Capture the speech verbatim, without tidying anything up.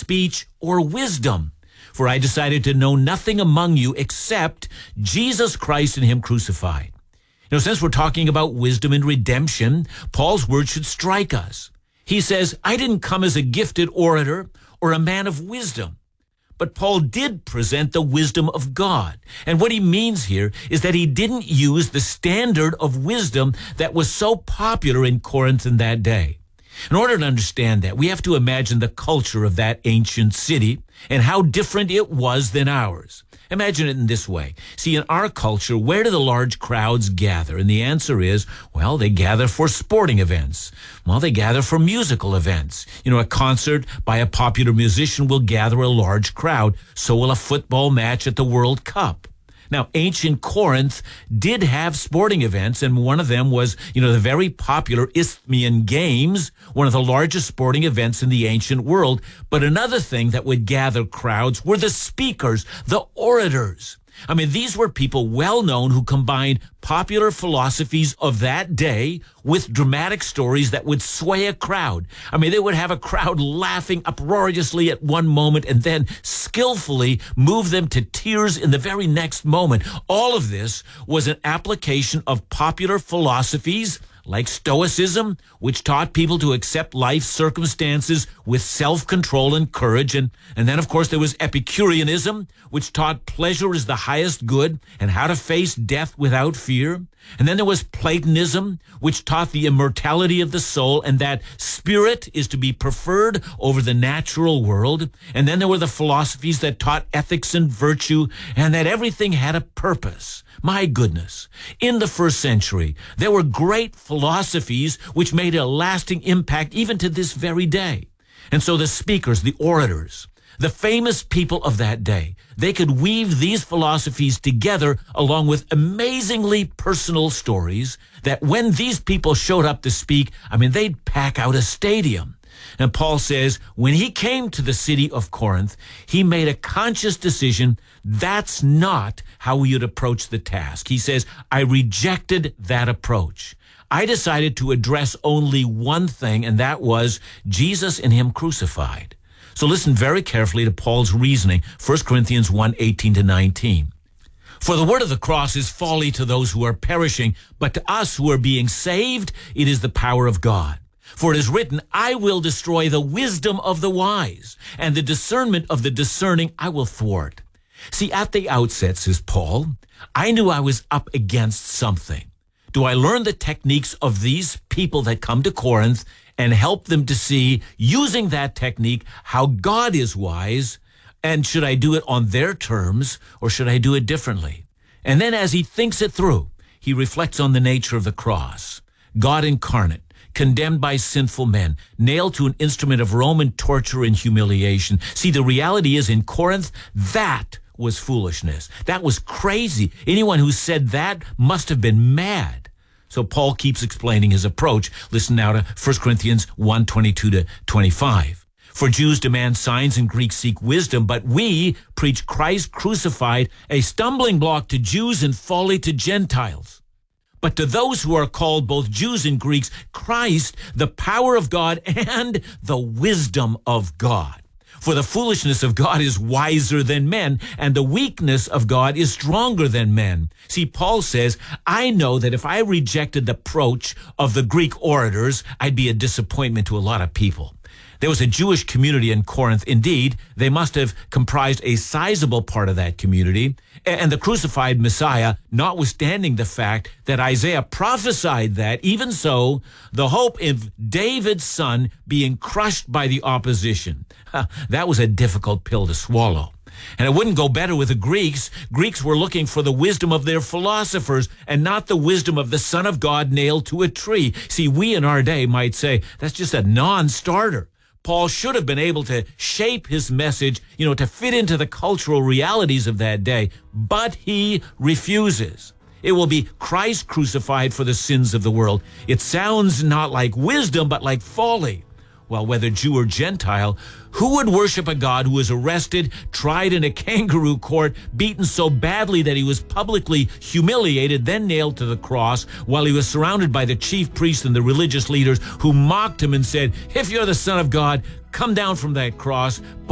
speech, or wisdom. For I decided to know nothing among you except Jesus Christ and him crucified. You know, since we're talking about wisdom and redemption, Paul's words should strike us. He says, I didn't come as a gifted orator or a man of wisdom. But Paul did present the wisdom of God. And what he means here is that he didn't use the standard of wisdom that was so popular in Corinth in that day. In order to understand that, we have to imagine the culture of that ancient city and how different it was than ours. Imagine it in this way. See, in our culture, where do the large crowds gather? And the answer is, well, they gather for sporting events. Well, they gather for musical events. You know, a concert by a popular musician will gather a large crowd. So will a football match at the World Cup. Now, ancient Corinth did have sporting events, and one of them was, you know, the very popular Isthmian Games, one of the largest sporting events in the ancient world. But another thing that would gather crowds were the speakers, the orators. I mean, these were people well known who combined popular philosophies of that day with dramatic stories that would sway a crowd. I mean, they would have a crowd laughing uproariously at one moment and then skillfully move them to tears in the very next moment. All of this was an application of popular philosophies like Stoicism, which taught people to accept life circumstances with self-control and courage. And, and then, of course, there was Epicureanism, which taught pleasure is the highest good and how to face death without fear. And then there was Platonism, which taught the immortality of the soul and that spirit is to be preferred over the natural world. And then there were the philosophies that taught ethics and virtue and that everything had a purpose. My goodness, in the first century, there were great philosophies which made a lasting impact even to this very day. And so the speakers, the orators, the famous people of that day, they could weave these philosophies together along with amazingly personal stories that when these people showed up to speak, I mean, they'd pack out a stadium. And Paul says, when he came to the city of Corinth, he made a conscious decision. That's not how we would approach the task. He says, I rejected that approach. I decided to address only one thing, and that was Jesus and him crucified. So listen very carefully to Paul's reasoning, First Corinthians one, eighteen to nineteen. For the word of the cross is folly to those who are perishing, but to us who are being saved, it is the power of God. For it is written, I will destroy the wisdom of the wise, and the discernment of the discerning I will thwart. See, at the outset, says Paul, I knew I was up against something. Do I learn the techniques of these people that come to Corinth and help them to see, using that technique, how God is wise? And should I do it on their terms, or should I do it differently? And then as he thinks it through, he reflects on the nature of the cross. God incarnate, condemned by sinful men, nailed to an instrument of Roman torture and humiliation. See, the reality is in Corinth, that was foolishness. That was crazy. Anyone who said that must have been mad. So Paul keeps explaining his approach. Listen now to First Corinthians one, twenty-two to twenty-five. For Jews demand signs and Greeks seek wisdom, but we preach Christ crucified, a stumbling block to Jews and folly to Gentiles. But to those who are called both Jews and Greeks, Christ, the power of God and the wisdom of God. For the foolishness of God is wiser than men, and the weakness of God is stronger than men. See, Paul says, I know that if I rejected the approach of the Greek orators, I'd be a disappointment to a lot of people. There was a Jewish community in Corinth. Indeed, they must have comprised a sizable part of that community. And the crucified Messiah, notwithstanding the fact that Isaiah prophesied that, even so, the hope of David's son being crushed by the opposition, that was a difficult pill to swallow. And it wouldn't go better with the Greeks. Greeks were looking for the wisdom of their philosophers and not the wisdom of the Son of God nailed to a tree. See, we in our day might say, that's just a non-starter. Paul should have been able to shape his message, you know, to fit into the cultural realities of that day, but he refuses. It will be Christ crucified for the sins of the world. It sounds not like wisdom, but like folly. Well, whether Jew or Gentile, who would worship a God who was arrested, tried in a kangaroo court, beaten so badly that he was publicly humiliated, then nailed to the cross, while he was surrounded by the chief priests and the religious leaders who mocked him and said, if you're the Son of God, come down from that cross.